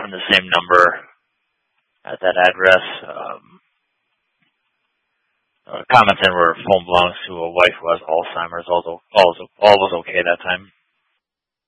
from the same number at that address. Comments in were phone belongs to a wife who has Alzheimer's. All was okay that time.